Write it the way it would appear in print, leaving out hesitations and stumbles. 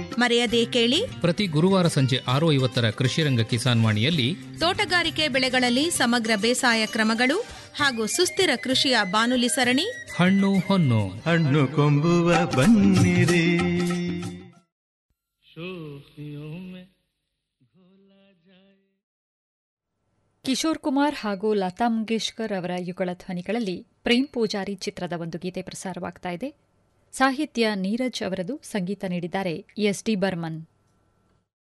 ಮರೆಯದೇ ಕೇಳಿ ಪ್ರತಿ ಗುರುವಾರ ಸಂಜೆ 6:50 ಕೃಷಿರಂಗ ಕಿಸಾನ್ ವಾಣಿಯಲ್ಲಿ ತೋಟಗಾರಿಕೆ ಬೆಳೆಗಳಲ್ಲಿ ಸಮಗ್ರ ಬೇಸಾಯ ಕ್ರಮಗಳು ಹಾಗೂ ಸುಸ್ಥಿರ ಕೃಷಿಯ ಬಾನುಲಿ ಸರಣಿ ಹಣ್ಣು ಹೊನ್ನು. ಹಣ್ಣು ಕೊಂಬುವ ಬನ್ನಿರಿ. ಕಿಶೋರ್ ಕುಮಾರ್ ಹಾಗೂ ಲತಾ ಮಂಗೇಶ್ಕರ್ ಅವರ ಯುಗಳ ಧ್ವನಿಗಳಲ್ಲಿ ಪ್ರೇಮ್ ಪೂಜಾರಿ ಚಿತ್ರದ ಒಂದು ಗೀತೆ ಪ್ರಸಾರವಾಗ್ತಾ ಇದೆ. ಸಾಹಿತ್ಯ ನೀರಜ್ ಅವರದು, ಸಂಗೀತ ನೀಡಿದ್ದಾರೆ ಎಸ್ ಡಿ ಬರ್ಮನ್.